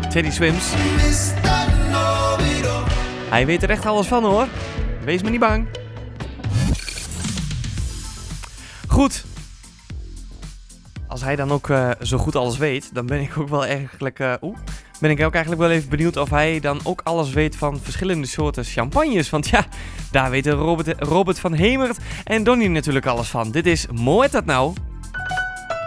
Teddy Swims. Hij weet er echt alles van hoor. Wees maar niet bang. Goed. Als hij dan ook zo goed alles weet, dan ben ik ook wel eigenlijk... ben ik ook eigenlijk wel even benieuwd of hij dan ook alles weet van verschillende soorten champagnes. Want ja, daar weten Robert van Hemert en Donnie natuurlijk alles van. Dit is Moet dat nou?